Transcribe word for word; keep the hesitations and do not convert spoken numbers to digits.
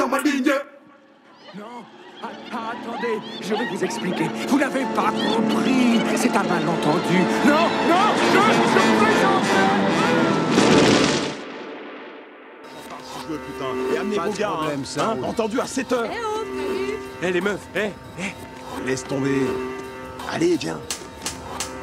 ma ligne. Non, ah, ah, attendez, je vais vous expliquer. Vous n'avez pas compris. C'est un malentendu. Non, non, je, je plaisante. Putain. Et amenez Pas vos de gars, problème, hein, ça hein, roule. entendu à sept heures. Eh oh, salut. Eh les meufs, eh, eh. Laisse tomber. Allez, viens.